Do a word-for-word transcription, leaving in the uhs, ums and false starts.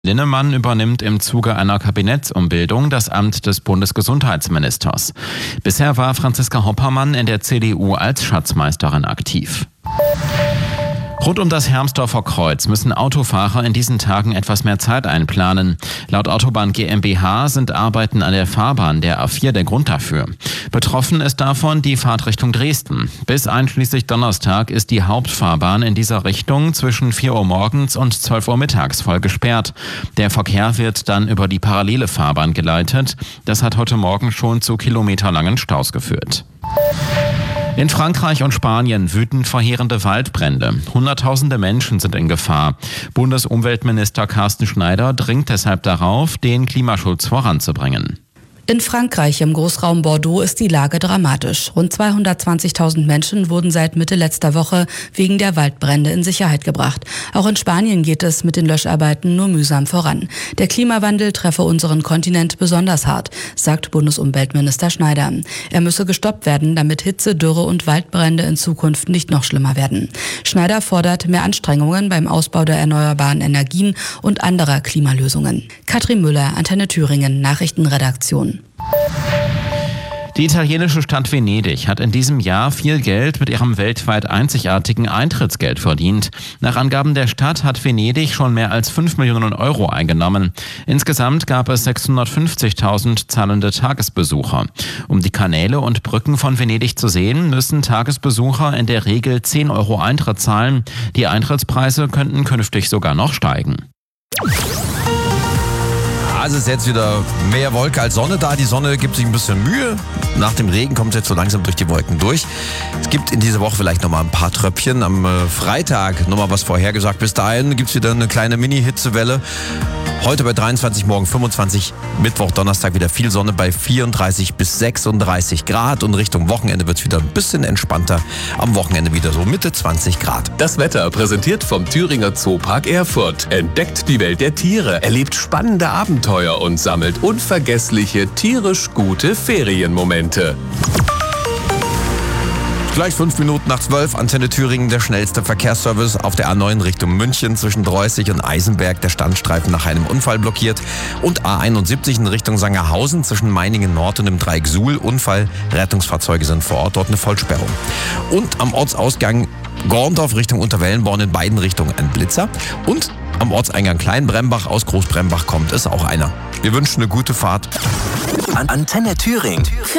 Linnemann übernimmt im Zuge einer Kabinettsumbildung das Amt des Bundesgesundheitsministers. Bisher war Franziska Hoppermann in der C D U als Schatzmeisterin aktiv. Rund um das Hermsdorfer Kreuz müssen Autofahrer in diesen Tagen etwas mehr Zeit einplanen. Laut Autobahn GmbH sind Arbeiten an der Fahrbahn der A vier der Grund dafür. Betroffen ist davon die Fahrtrichtung Dresden. Bis einschließlich Donnerstag ist die Hauptfahrbahn in dieser Richtung zwischen vier Uhr morgens und zwölf Uhr mittags voll gesperrt. Der Verkehr wird dann über die parallele Fahrbahn geleitet. Das hat heute Morgen schon zu kilometerlangen Staus geführt. In Frankreich und Spanien wüten verheerende Waldbrände. Hunderttausende Menschen sind in Gefahr. Bundesumweltminister Carsten Schneider dringt deshalb darauf, den Klimaschutz voranzubringen. In Frankreich im Großraum Bordeaux ist die Lage dramatisch. Rund zweihundertzwanzigtausend Menschen wurden seit Mitte letzter Woche wegen der Waldbrände in Sicherheit gebracht. Auch in Spanien geht es mit den Löscharbeiten nur mühsam voran. Der Klimawandel treffe unseren Kontinent besonders hart, sagt Bundesumweltminister Schneider. Er müsse gestoppt werden, damit Hitze, Dürre und Waldbrände in Zukunft nicht noch schlimmer werden. Schneider fordert mehr Anstrengungen beim Ausbau der erneuerbaren Energien und anderer Klimalösungen. Katrin Müller, Antenne Thüringen, Nachrichtenredaktion. Die italienische Stadt Venedig hat in diesem Jahr viel Geld mit ihrem weltweit einzigartigen Eintrittsgeld verdient. Nach Angaben der Stadt hat Venedig schon mehr als fünf Millionen Euro eingenommen. Insgesamt gab es sechshundertfünfzigtausend zahlende Tagesbesucher. Um die Kanäle und Brücken von Venedig zu sehen, müssen Tagesbesucher in der Regel zehn Euro Eintritt zahlen. Die Eintrittspreise könnten künftig sogar noch steigen. Also ist jetzt wieder mehr Wolke als Sonne da. Die Sonne gibt sich ein bisschen Mühe. Nach dem Regen kommt es jetzt so langsam durch die Wolken durch. Es gibt in dieser Woche vielleicht nochmal ein paar Tröpfchen. Am äh, Freitag nochmal was vorhergesagt. Bis dahin gibt es wieder eine kleine Mini-Hitzewelle. Heute bei dreiundzwanzig, morgen fünfundzwanzig, Mittwoch, Donnerstag wieder viel Sonne bei vierunddreißig bis sechsunddreißig Grad. Und Richtung Wochenende wird es wieder ein bisschen entspannter. Am Wochenende wieder so Mitte zwanzig Grad. Das Wetter präsentiert vom Thüringer Zoopark Erfurt. Entdeckt die Welt der Tiere, erlebt spannende Abenteuer und sammelt unvergessliche, tierisch gute Ferienmomente. Gleich fünf Minuten nach zwölf, Antenne Thüringen, der schnellste Verkehrsservice auf der A neun Richtung München zwischen Dreußig und Eisenberg. Der Standstreifen nach einem Unfall blockiert. Und A einundsiebzig in Richtung Sangerhausen zwischen Meiningen Nord und dem Dreieck Suhl. Unfall, Rettungsfahrzeuge sind vor Ort, dort eine Vollsperrung. Und am Ortsausgang Gorndorf Richtung Unterwellenborn in beiden Richtungen ein Blitzer. Und am Ortseingang Kleinbrembach aus Großbrembach kommt es auch einer. Wir wünschen eine gute Fahrt. Antenne Thüringen.